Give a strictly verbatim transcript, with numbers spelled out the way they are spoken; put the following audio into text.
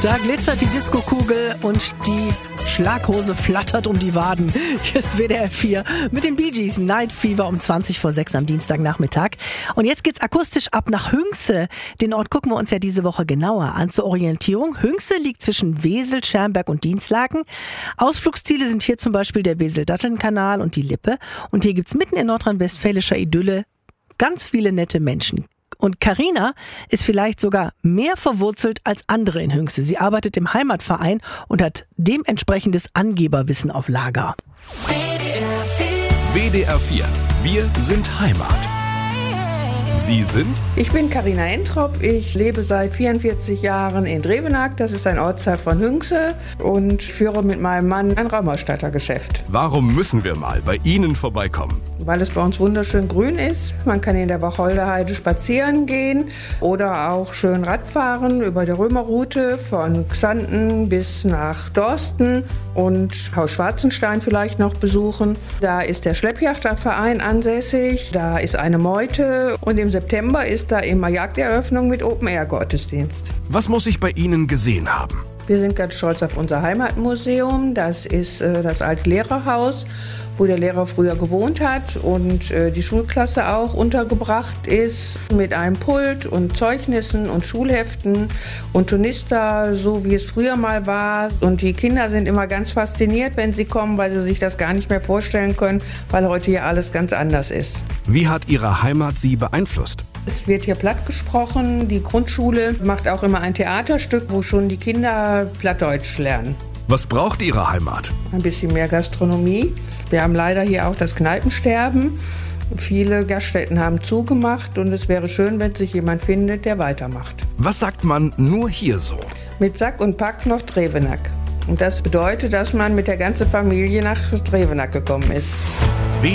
Da glitzert die Diskokugel und die Schlaghose flattert um die Waden. Hier ist W D R vier mit den Bee Gees, Night Fever um zwanzig vor sechs am Dienstagnachmittag. Und jetzt geht's akustisch ab nach Hünxe. Den Ort gucken wir uns ja diese Woche genauer an. Zur Orientierung: Hünxe liegt zwischen Wesel, Schermberg und Dinslaken. Ausflugsziele sind hier zum Beispiel der Wesel-Datteln-Kanal und die Lippe. Und hier gibt's mitten in nordrhein-westfälischer Idylle ganz viele nette Menschen. Und Carina ist vielleicht sogar mehr verwurzelt als andere in Hünxe. Sie arbeitet im Heimatverein und hat dementsprechendes Angeberwissen auf Lager. W D R vier. Wir sind Heimat. Sie sind? Ich bin Carina Entrop. Ich lebe seit vierundvierzig Jahren in Drevenack. Das ist ein Ortsteil von Hünxe, und führe mit meinem Mann ein Raumausstattergeschäft. Warum müssen wir mal bei Ihnen vorbeikommen? Weil es bei uns wunderschön grün ist. Man kann in der Wacholderheide spazieren gehen oder auch schön Radfahren über der Römerroute von Xanten bis nach Dorsten und Haus Schwarzenstein vielleicht noch besuchen. Da ist der Schleppjachterverein ansässig, da ist eine Meute, und im September ist da immer Jagderöffnung mit Open-Air-Gottesdienst. Was muss ich bei Ihnen gesehen haben? Wir sind ganz stolz auf unser Heimatmuseum. Das ist äh, das alte Lehrerhaus, wo der Lehrer früher gewohnt hat und äh, die Schulklasse auch untergebracht ist, mit einem Pult und Zeugnissen und Schulheften und Tonister, so wie es früher mal war. Und die Kinder sind immer ganz fasziniert, wenn sie kommen, weil sie sich das gar nicht mehr vorstellen können, weil heute hier alles ganz anders ist. Wie hat Ihre Heimat Sie beeinflusst? Es wird hier platt gesprochen. Die Grundschule macht auch immer ein Theaterstück, wo schon die Kinder Plattdeutsch lernen. Was braucht Ihre Heimat? Ein bisschen mehr Gastronomie. Wir haben leider hier auch das Kneipensterben. Viele Gaststätten haben zugemacht, und es wäre schön, wenn sich jemand findet, der weitermacht. Was sagt man nur hier so? Mit Sack und Pack nach Drevenack. Und das bedeutet, dass man mit der ganzen Familie nach Drevenack gekommen ist.